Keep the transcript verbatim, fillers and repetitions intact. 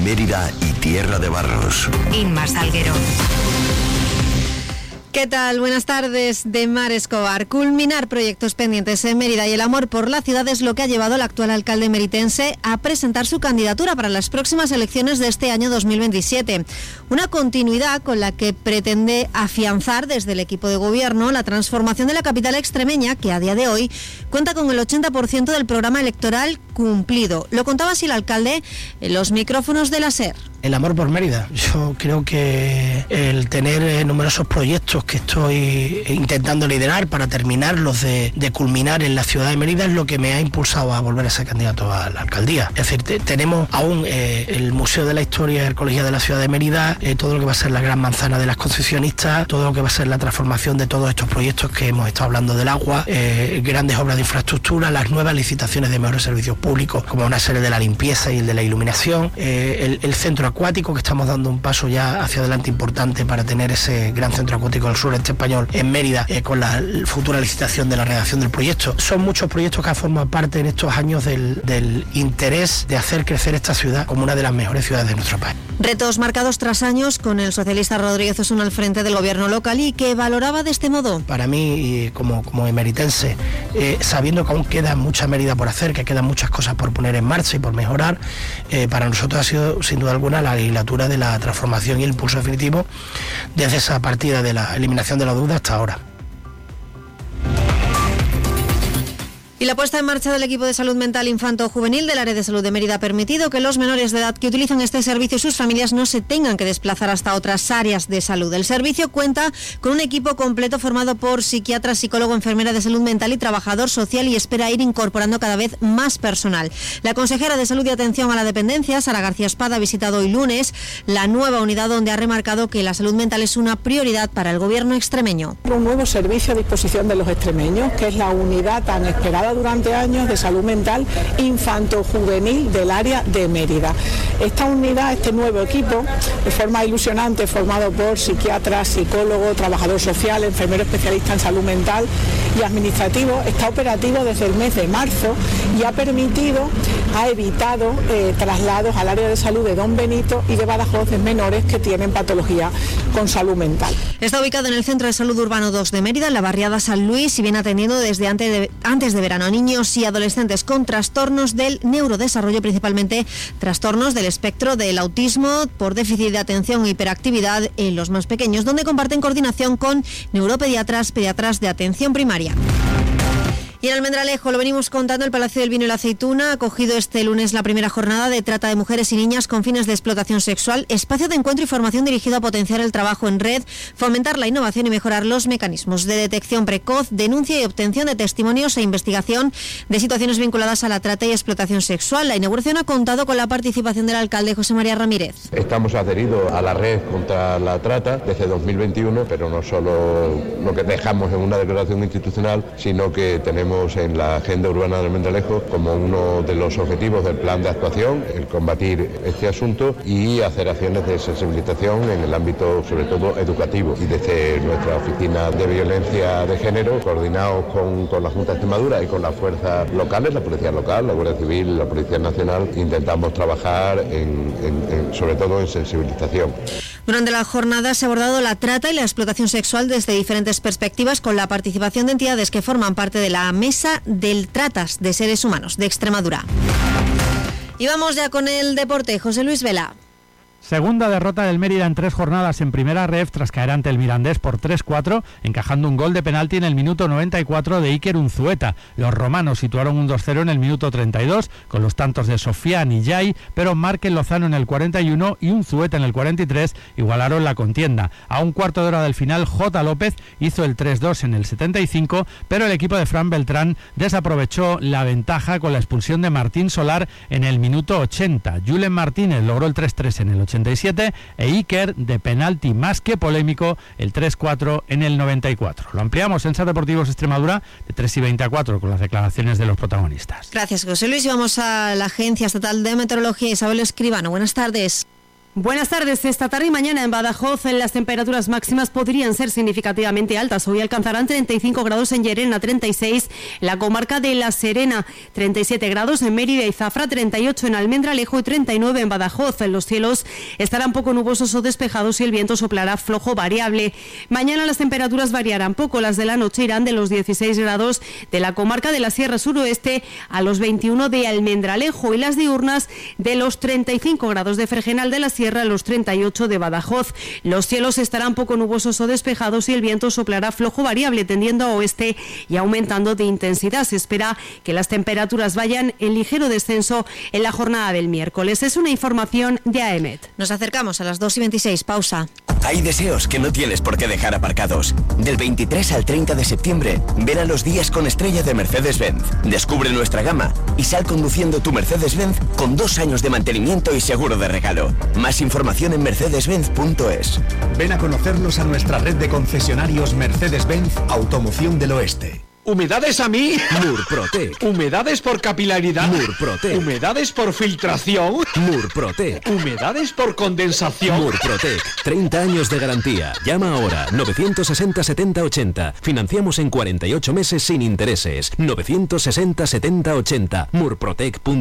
Mérida y Tierra de Barros. Inma Salguero. ¿Qué tal? Buenas tardes. De Mar Escobar. Culminar proyectos pendientes en Mérida y el amor por la ciudad es lo que ha llevado al actual alcalde meritense a presentar su candidatura para las próximas elecciones de este año dos mil veintisiete. Una continuidad con la que pretende afianzar desde el equipo de gobierno la transformación de la capital extremeña, que a día de hoy cuenta con el ochenta por ciento del programa electoral cumplido. Lo contaba así el alcalde en los micrófonos de la SER. El amor por Mérida. Yo creo que el tener numerosos proyectos que estoy intentando liderar para terminarlos de, de culminar en la ciudad de Mérida es lo que me ha impulsado a volver a ser candidato a la alcaldía. Es decir, te, tenemos aún eh, el Museo de la Historia Arqueológica de la ciudad de Mérida, eh, todo lo que va a ser la gran manzana de las concesionistas, todo lo que va a ser la transformación de todos estos proyectos que hemos estado hablando del agua, eh, grandes obras de infraestructura, las nuevas licitaciones de mejores servicios públicos, como una serie de la limpieza y el de la iluminación, eh, el, el centro acuático, que estamos dando un paso ya hacia adelante importante para tener ese gran centro acuático del sureste español en Mérida, eh, con la futura licitación de la redacción del proyecto. Son muchos proyectos que han formado parte en estos años del, del interés de hacer crecer esta ciudad como una de las mejores ciudades de nuestro país. Retos marcados tras años con el socialista Rodríguez Osuna al frente del gobierno local y que valoraba de este modo. Para mí, como, como emeritense, eh, sabiendo que aún queda mucha Mérida por hacer, que quedan muchas cosas por poner en marcha y por mejorar, eh, para nosotros ha sido sin duda alguna la legislatura de la transformación y el impulso definitivo desde esa partida de la eliminación de la deuda hasta ahora. Y la puesta en marcha del equipo de salud mental infanto-juvenil del área de salud de Mérida ha permitido que los menores de edad que utilizan este servicio y sus familias no se tengan que desplazar hasta otras áreas de salud. El servicio cuenta con un equipo completo formado por psiquiatra, psicólogo, enfermera de salud mental y trabajador social y espera ir incorporando cada vez más personal. La consejera de Salud y Atención a la Dependencia, Sara García Espada, ha visitado hoy lunes la nueva unidad donde ha remarcado que la salud mental es una prioridad para el gobierno extremeño. Un nuevo servicio a disposición de los extremeños, que es la unidad tan esperada durante años de salud mental infanto-juvenil del área de Mérida. Esta unidad, este nuevo equipo, de forma ilusionante, formado por psiquiatras, psicólogo, trabajador social, enfermero especialista en salud mental y administrativo, está operativo desde el mes de marzo y ha permitido, ha evitado eh, traslados al área de salud de Don Benito y de Badajoz de menores que tienen patología con salud mental. Está ubicado en el Centro de Salud Urbano dos de Mérida, en la barriada San Luis, y viene atendiendo desde antes de, antes de verano a niños y adolescentes con trastornos del neurodesarrollo, principalmente trastornos del espectro del autismo por déficit de atención e hiperactividad en los más pequeños, donde comparten coordinación con neuropediatras, pediatras de atención primaria. Y en Almendralejo, lo venimos contando, el Palacio del Vino y la Aceituna ha acogido este lunes la primera jornada de trata de mujeres y niñas con fines de explotación sexual, espacio de encuentro y formación dirigido a potenciar el trabajo en red, fomentar la innovación y mejorar los mecanismos de detección precoz, denuncia y obtención de testimonios e investigación de situaciones vinculadas a la trata y explotación sexual. La inauguración ha contado con la participación del alcalde José María Ramírez. Estamos adheridos a la red contra la trata desde dos mil veintiuno, pero no solo lo que dejamos en una declaración institucional, sino que tenemos en la agenda urbana de Almendralejo como uno de los objetivos del plan de actuación el combatir este asunto y hacer acciones de sensibilización en el ámbito sobre todo educativo, y desde nuestra oficina de violencia de género, coordinados con, con la Junta de Extremadura y con las fuerzas locales, la Policía Local, la Guardia Civil, la Policía Nacional, intentamos trabajar en, en, en, sobre todo en sensibilización. Durante la jornada se ha abordado la trata y la explotación sexual desde diferentes perspectivas, con la participación de entidades que forman parte de la Mesa del Tratas de Seres Humanos de Extremadura. Y vamos ya con el deporte. José Luis Vela. Segunda derrota del Mérida en tres jornadas en primera ref tras caer ante el Mirandés por tres cuatro, encajando un gol de penalti en el minuto noventa y cuatro de Iker Unzueta. Los romanos situaron un dos cero en el minuto treinta y dos con los tantos de Sofian y Yay, pero Márquez Lozano en el cuarenta y uno y Unzueta en el cuarenta y tres igualaron la contienda. A un cuarto de hora del final, J. López hizo el tres dos en el setenta y cinco, pero el equipo de Fran Beltrán desaprovechó la ventaja con la expulsión de Martín Solar en el minuto ochenta. Julen Martínez logró el tres tres en el ochenta y siete e Iker de penalti más que polémico el tres cuatro en el noventa y cuatro. Lo ampliamos en SER Deportivos Extremadura de tres y veinte a cuatro con las declaraciones de los protagonistas. Gracias, José Luis. Y vamos a la Agencia Estatal de Meteorología. Isabel Escribano, buenas tardes. Buenas tardes. Esta tarde y mañana en Badajoz las temperaturas máximas podrían ser significativamente altas. Hoy alcanzarán treinta y cinco grados en Llerena, treinta y seis en la comarca de La Serena, treinta y siete grados en Mérida y Zafra, treinta y ocho en Almendralejo y treinta y nueve en Badajoz. Los cielos estarán poco nubosos o despejados y el viento soplará flojo variable. Mañana las temperaturas variarán poco. Las de la noche irán de los dieciséis grados de la comarca de la Sierra Suroeste a los veintiuno de Almendralejo y las diurnas de los treinta y cinco grados de Fregenal de la Sierra a los treinta y ocho de Badajoz. Los cielos estarán poco nubosos o despejados y el viento soplará flojo variable tendiendo a oeste y aumentando de intensidad. Se espera que las temperaturas vayan en ligero descenso en la jornada del miércoles. Es una información de A E M E T. Nos acercamos a las dos y veintiséis. Pausa. Hay deseos que no tienes por qué dejar aparcados. Del veintitrés al treinta de septiembre, ven a los días con estrella de Mercedes-Benz. Descubre nuestra gama y sal conduciendo tu Mercedes-Benz con dos años de mantenimiento y seguro de regalo. Más información en mercedes benz punto es. Ven a conocernos a nuestra red de concesionarios Mercedes-Benz Automoción del Oeste. ¿Humedades a mí? Murprotec. ¿Humedades por capilaridad? Murprotec. ¿Humedades por filtración? Murprotec. ¿Humedades por condensación? Murprotec. treinta años de garantía. Llama ahora. novecientos sesenta setenta ochenta. Financiamos en cuarenta y ocho meses sin intereses. novecientos sesenta setenta ochenta. Murprotec punto es.